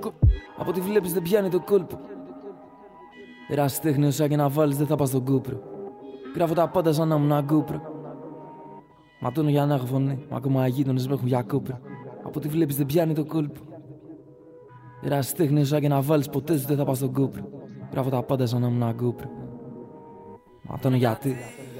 Από ό,τι βλέπεις δεν πιάνει το κόλπο. Ερασιτέχνη όσα και να βάλεις δεν θα πας στον Κούπρο. Γράφω τα πάντα σαν να ήμουν ένα Κούπρο. Ματώνω για να έχω φωνή, μα ακόμα αγείτονες με έχουν για Κούπρο. Από ό,τι βλέπεις δεν πιάνει το κόλπο. Ερασιτέχνη όσα και να βάλεις ποτέ σου δεν θα πας στον Κούπρο. Γράφω τα πάντα σαν να ήμουν ένα Κούπρο. Ματώνω γιατί.